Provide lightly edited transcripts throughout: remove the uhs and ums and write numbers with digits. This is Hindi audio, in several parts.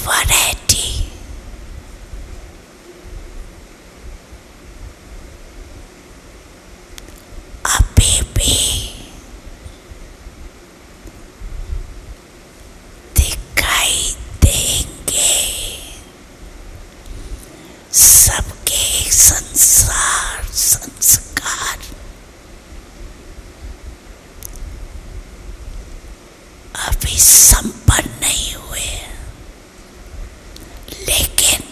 वैरायटी, अभी भी दिखाई देंगे। सबके संस्कार अभी संपन्न नहीं हुए, लेकिन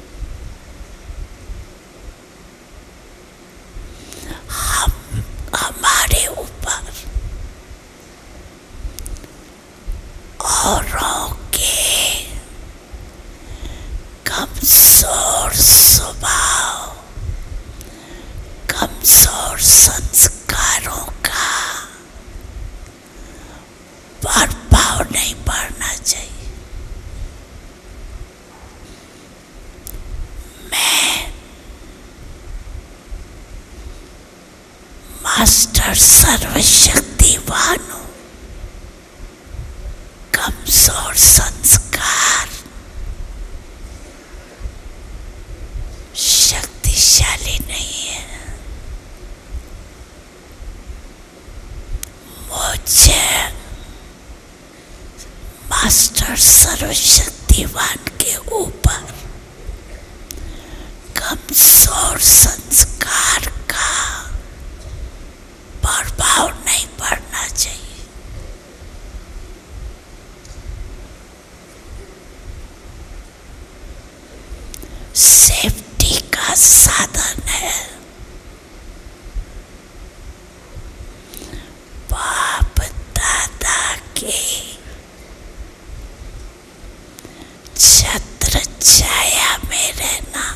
हमारे ऊपर औरों के कमजोर स्वभाव, कमजोर संस्कारों का प्रभाव नहीं पड़ना चाहिए। मैं मास्टर सर्वशक्तिवान हूं। कमजोर संस्कार शक्तिशाली नहीं है। मुझे मास्टर सर्वशक्तिवान के ऊपर कमजोर संस्कार का प्रभाव नहीं पड़ना चाहिए। सेफ्टी का साधन है। बाप दादा के छत्र छाया में रहना,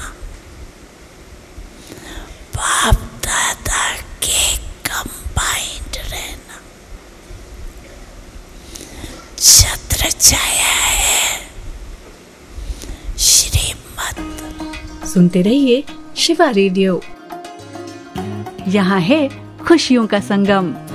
बाप दादा के कंबाइंड रहना छत्र छाया है। श्रीमत सुनते रहिए शिवा रेडियो। यहाँ है खुशियों का संगम।